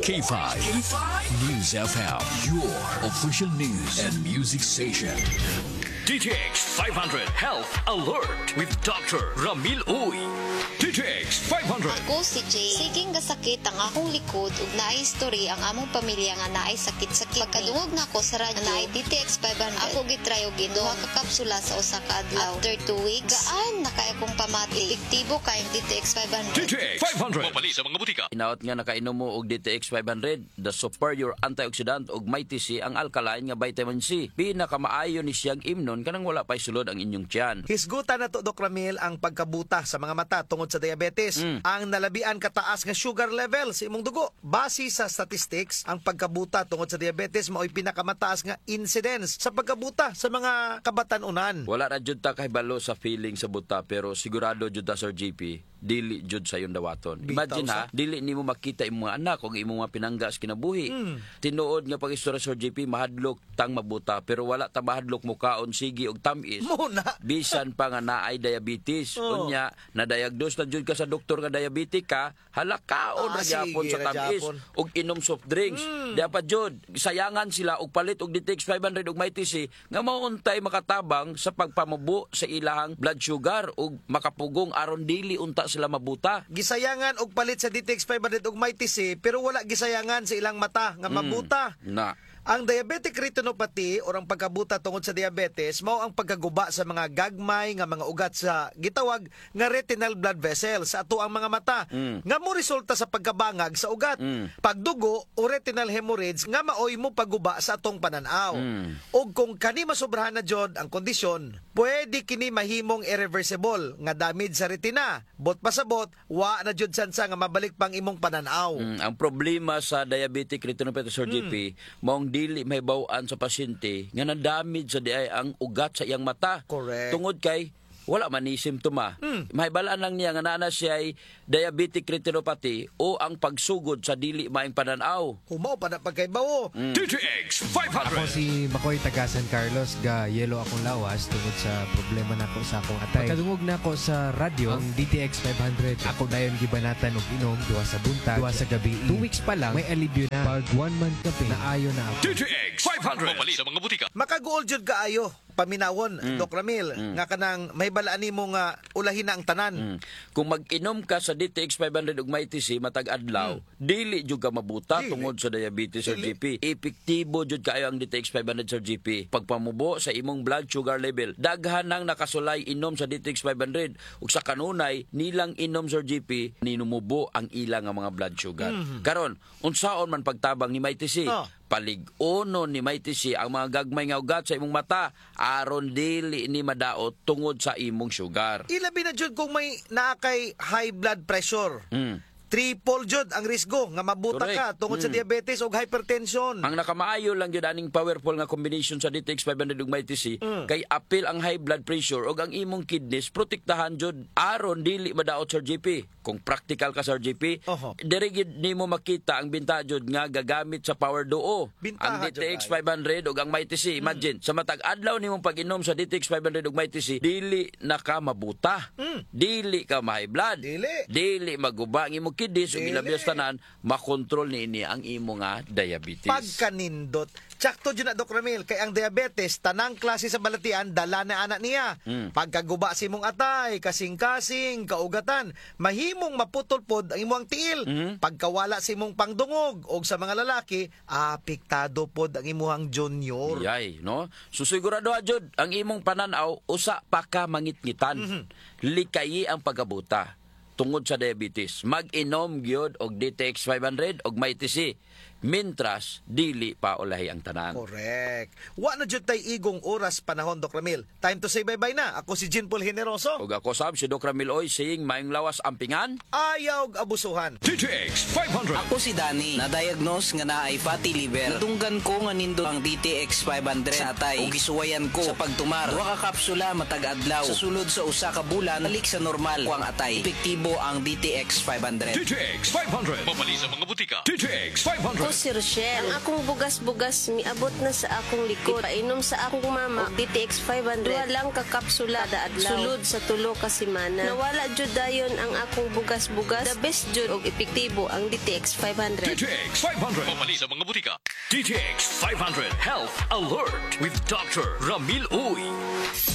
K5 News FM, your official news and music station. DTX 500 Health Alert with Dr. Ramil Uy. DTX 500. Ako si Jay. Siging gasakit ang akong likod ug naay history ang among pamilya nga naay sakit sa kidney. Pagkadungog na ko sa radyo naay DTX 500. Ako gitry og duha ka kapsula sa usa ka adlaw. After 2 weeks, gaan na kay akong pamati. Epektibo kay DTX 500. DTX 500. Mapali sa mga butika. Inaot nga nakainom mo og DTX 500, the superior antioxidant ug may TC ang alkaline nga vitamin C. Pinakamaayo ni siyang imnon kanang wala pay sulod ang inyong tiyan. Hisgutan na to, Doc Ramil, ang pagkabuta sa mga mata tungod sa diabetes. Ang nalabian kataas nga sugar level sa imong dugo. Base sa statistics, ang pagkabuta tungod sa diabetes mao'y pinakamataas nga incidence sa pagkabuta sa mga kabatanunan. Wala ra jud ta kahibalo sa feeling sa buta pero sigurado jud ta Sir GP dili jud sa yung dawaton. Imagine ha, dili nimo makita imong mga anak ug imong mga pinangga sa kinabuhi. Tinuod nga pag-istorya Sir GP mahadlok tang mabuta pero wala ta mahadlok mo kaon sige og tamis. Muna. Bisan pa nga naay diabetes. Unya na-diagnose na jud ka sa doktor nga diabetic ka, halakaon ra gyapon sige sa ra tamis gyapon. ug inom soft drinks. Dapat jud sayangan sila og palit og DTX 500 ug may TC nga mauntay makatabang sa pagpamubo sa ilahang blood sugar ug makapugong aron dili unta sila mabuta. Gisayangan og palit sa DTX 500 ug may TC pero wala gisayangan sa ilang mata nga mabuta. Na Ang diabetic retinopathy o ang pagkabuta tungod sa diabetes mao ang pagkaguba sa mga gagmay nga mga ugat sa gitawag nga retinal blood vessels sa ato ang mga mata nga mo resulta sa pagkabangag sa ugat, pagdugo o retinal hemorrhage nga maoy mo paguba sa atong pananaw. Og kung kani masobrahan na jud ang kondisyon, pwede kini mahimong irreversible nga damage sa retina. Bot pasabot, wa na jud sansa nga mabalik pang imong pananaw. ang problema sa diabetic retinopathy Sir GP maong dili mahibaw-an sa pasyente nga na-damage sa diay ang ugat sa iyang mata. Correct. Tungod kay wala man ni simptoma. Mahibalaan lang niya nga naa siya ay diabetic retinopathy o ang pagsugod sa dili maayong pananaw. Humaw pa na pagkaibawo. DTX Ako 500. si Makoy taga San Carlos ga yelo akong lawas tungod sa problema nako sa akong atay. Pagkadungog nako sa radyo ang DTX 500. Ako dayon gibanatan og inom duha sa buntag, duha sa gabi. 2 weeks pa lang may alibyo na. Pag 1 month ka na ayo na ako. DTX 500. Mapali sa mga butika. Makaguol jud kaayo paminawon, Doc Ramil, nga kanang may balaan nimo nga ulahin na ang tanan. Kung mag-inom ka sa DTX 500 ug may TC matag adlaw, dili jud ka mabuta Dili. tungod sa diabetes Sir Dili. GP. Epektibo jud kaayo ang DTX 500 Sir GP. Pagpamubo sa imong blood sugar level, daghan nang nakasulay inom sa DTX 500 ug sa kanunay nilang inom Sir GP ninumubo ang ilang nga mga blood sugar. Karon, unsaon man pagtabang ni may TC? Palig-uno ni may TC ang mga gagmay nga ugat sa imong mata aron dili ni madaot tungod sa imong sugar. Ilabi na jud kung may naakay high blood pressure. Triple jud ang risgo nga mabuta ka Correct. tungod sa diabetes o hypertension. Ang nakamaayo lang yun aning powerful nga combination sa DTX 500 ug may TC kay apil ang high blood pressure ug ang imong kidneys protektahan jud aron dili madaot Sir GP. Kung practical ka Sir GP, Oho. diri gid nimo makita ang binta jud nga gagamit sa power duo. Bintaha Ang DTX jud 500 ug ang may TC. Imagine sa matag adlaw nimong pag-inom sa DTX 500 ug may TC, dili na ka mabuta. Dili ka ma-high blood. Dili maguba ang imong kidneys ug Dili. ilabias tanan makontrol niini ang imo nga diabetes. Pagkanindot. Tsakto dyan na, Doc Ramil, kay ang diabetes, tanang klase sa balatian, dala na anak niya. Pagkaguba si mong atay, kasing-kasing, kaugatan, mahimong maputol-pod ang imong tiil. Pagkawala si mong pangdungog, o sa mga lalaki, apektado pod ang imong junior. Yay, no? So sigurado jud ang imong pananaw usa pa ka mangitngitan. Likayi ang pagkabuta tungod sa diabetes. Mag-inom gyud og DTX 500 og may TC. Mintras dili pa ulahi ang tanan. Correct. Wa na jud tay igong oras panahon, Doc Ramil. Time to say bye-bye na. Ako si Jean Paul Generoso. Ug ako sab si Doc Ramil Oy saying maayong lawas ampingan. Ayaw og abusuhan. DTX 500. Ako si Danny, na-diagnose nga naay fatty liver. Natunggan ko nga nindo ang DTX 500 sa atay. Ug gisuwayan ko sa pagtumar. Duha ka kapsula matag adlaw. Sa sulod sa usa ka bulan, balik sa normal ko ang atay. Epektibo ang DTX 500. DTX 500. Mapali sa mga butika. DTX 500. Ako si Rochelle. Ang akong bugas-bugas miabot na sa akong likod. Painom sa akong mama og DTX 500. Duha lang ka kapsula kada adlaw. Sulod sa tulo ka semana. Nawala jud dayon ang akong bugas-bugas. The best jud og epektibo ang DTX 500. DTX 500. Pamali sa mga butika. DTX 500 Health Alert with Dr. Ramil Uy.